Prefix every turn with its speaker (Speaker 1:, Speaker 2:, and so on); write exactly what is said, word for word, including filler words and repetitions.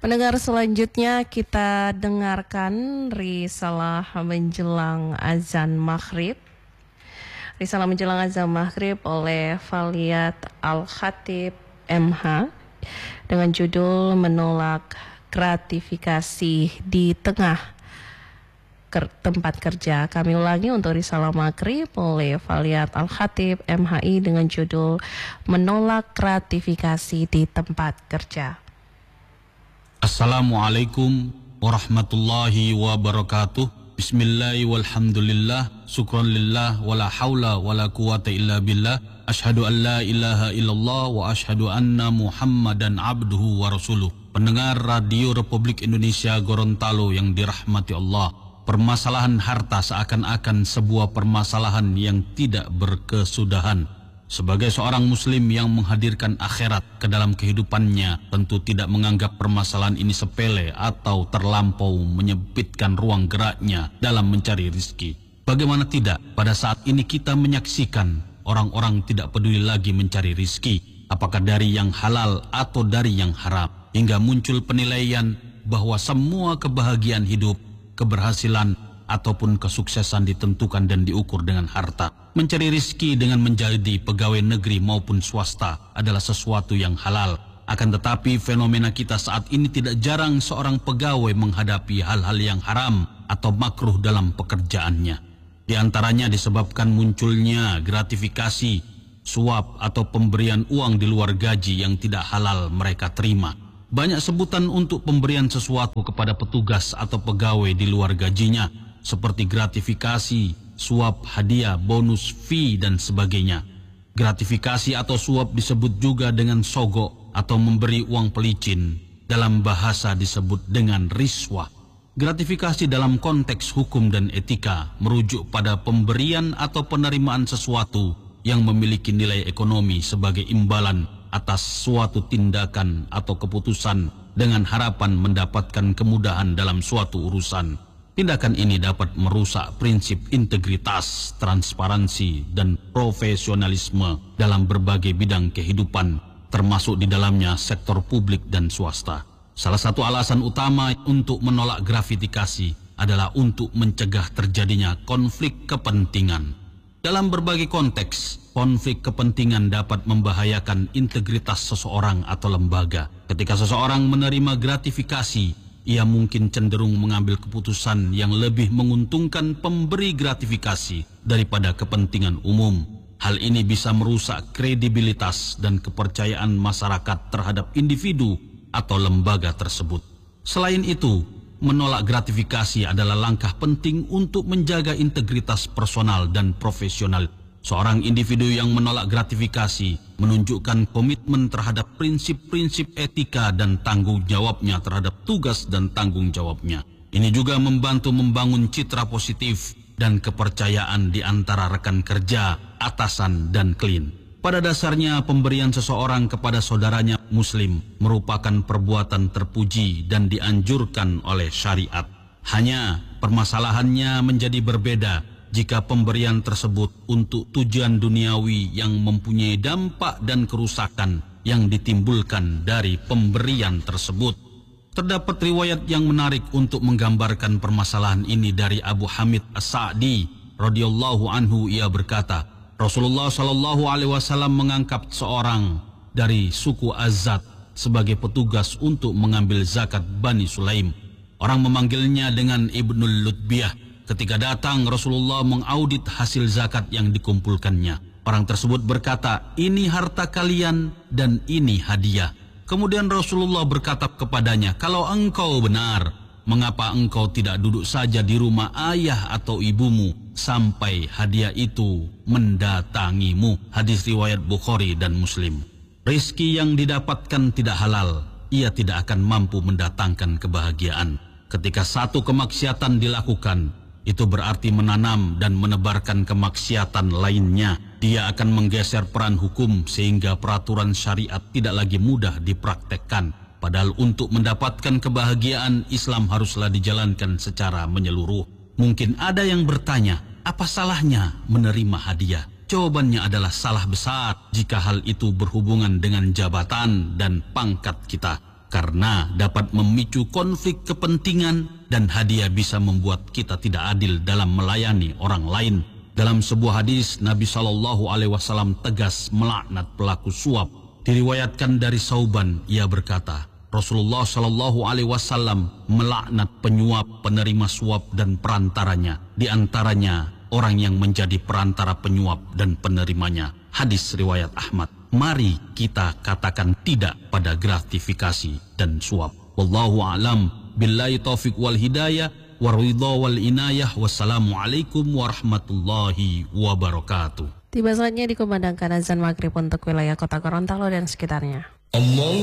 Speaker 1: Pendengar, selanjutnya kita dengarkan risalah menjelang azan maghrib. Risalah menjelang azan maghrib oleh Faliyat Al-Khatib M H dengan judul Menolak Gratifikasi di Tengah ker- Tempat Kerja. Kami ulangi untuk risalah maghrib oleh Faliyat Al-Khatib M H I dengan judul Menolak Gratifikasi di Tempat Kerja.
Speaker 2: Assalamualaikum warahmatullahi wabarakatuh. Bismillahi walhamdulillah. Syukran lillah. Wala hawla wala quwata illa billah. Ashhadu an la ilaha illallah wa ashhadu anna muhammadan abduhu wa rasuluh. Pendengar Radio Republik Indonesia Gorontalo yang dirahmati Allah, permasalahan harta seakan-akan sebuah permasalahan yang tidak berkesudahan. Sebagai seorang muslim yang menghadirkan akhirat ke dalam kehidupannya, tentu tidak menganggap permasalahan ini sepele atau terlampau menyempitkan ruang geraknya dalam mencari rizki. Bagaimana tidak, pada saat ini kita menyaksikan orang-orang tidak peduli lagi mencari rizki, apakah dari yang halal atau dari yang haram, hingga muncul penilaian bahwa semua kebahagiaan hidup, keberhasilan, ataupun kesuksesan ditentukan dan diukur dengan harta. Mencari rizki dengan menjadi pegawai negeri maupun swasta adalah sesuatu yang halal. Akan tetapi fenomena kita saat ini tidak jarang seorang pegawai menghadapi hal-hal yang haram atau makruh dalam pekerjaannya. Di antaranya disebabkan munculnya gratifikasi, suap atau pemberian uang di luar gaji yang tidak halal mereka terima. Banyak sebutan untuk pemberian sesuatu kepada petugas atau pegawai di luar gajinya, seperti gratifikasi, suap, hadiah, bonus, fee, dan sebagainya. Gratifikasi atau suap disebut juga dengan sogok atau memberi uang pelicin. Dalam bahasa disebut dengan riswah. Gratifikasi dalam konteks hukum dan etika merujuk pada pemberian atau penerimaan sesuatu yang memiliki nilai ekonomi sebagai imbalan atas suatu tindakan atau keputusan dengan harapan mendapatkan kemudahan dalam suatu urusan. Tindakan ini dapat merusak prinsip integritas, transparansi, dan profesionalisme dalam berbagai bidang kehidupan, termasuk di dalamnya sektor publik dan swasta. Salah satu alasan utama untuk menolak gratifikasi adalah untuk mencegah terjadinya konflik kepentingan. Dalam berbagai konteks, konflik kepentingan dapat membahayakan integritas seseorang atau lembaga. Ketika seseorang menerima gratifikasi, ia mungkin cenderung mengambil keputusan yang lebih menguntungkan pemberi gratifikasi daripada kepentingan umum. Hal ini bisa merusak kredibilitas dan kepercayaan masyarakat terhadap individu atau lembaga tersebut. Selain itu, menolak gratifikasi adalah langkah penting untuk menjaga integritas personal dan profesional. Seorang individu yang menolak gratifikasi menunjukkan komitmen terhadap prinsip-prinsip etika dan tanggung jawabnya terhadap tugas dan tanggung jawabnya. Ini juga membantu membangun citra positif dan kepercayaan di antara rekan kerja, atasan, dan klien. Pada dasarnya, pemberian seseorang kepada saudaranya muslim merupakan perbuatan terpuji dan dianjurkan oleh syariat. Hanya permasalahannya menjadi berbeda jika pemberian tersebut untuk tujuan duniawi yang mempunyai dampak dan kerusakan yang ditimbulkan dari pemberian tersebut. Terdapat riwayat yang menarik untuk menggambarkan permasalahan ini dari Abu Hamid As-Sa'di radhiyallahu anhu. Ia berkata, Rasulullah shallallahu alaihi wasallam mengangkat seorang dari suku Az-Zat sebagai petugas untuk mengambil zakat Bani Sulaim. Orang memanggilnya dengan Ibnul Lutbiyah. Ketika datang, Rasulullah mengaudit hasil zakat yang dikumpulkannya. Orang tersebut berkata, ini harta kalian dan ini hadiah. Kemudian Rasulullah berkata kepadanya, kalau engkau benar, mengapa engkau tidak duduk saja di rumah ayah atau ibumu sampai hadiah itu mendatangimu? Hadis riwayat Bukhari dan Muslim. Rizki yang didapatkan tidak halal, ia tidak akan mampu mendatangkan kebahagiaan. Ketika satu kemaksiatan dilakukan, itu berarti menanam dan menebarkan kemaksiatan lainnya. Dia akan menggeser peran hukum sehingga peraturan syariat tidak lagi mudah dipraktekkan. Padahal untuk mendapatkan kebahagiaan, Islam haruslah dijalankan secara menyeluruh. Mungkin ada yang bertanya, apa salahnya menerima hadiah? Jawabannya adalah salah besar jika hal itu berhubungan dengan jabatan dan pangkat kita. karena dapat memicu konflik kepentingan dan hadiah bisa membuat kita tidak adil dalam melayani orang lain. Dalam sebuah hadis, Nabi Shallallahu Alaihi Wasallam tegas melaknat pelaku suap. Diriwayatkan dari Sauban, ia berkata, Rasulullah Shallallahu Alaihi Wasallam melaknat penyuap, penerima suap dan perantaranya. Di antaranya orang yang menjadi perantara penyuap dan penerimanya. Hadis riwayat Ahmad. Mari kita katakan tidak pada gratifikasi dan suap. Wallahu a'lam billahi taufiq wal hidayah waridha wal inayah. Wassalamualaikum warahmatullahi wabarakatuh.
Speaker 1: Tiba saatnya dikumandangkan azan maghrib untuk wilayah kota Gorontalo dan sekitarnya.
Speaker 3: Allah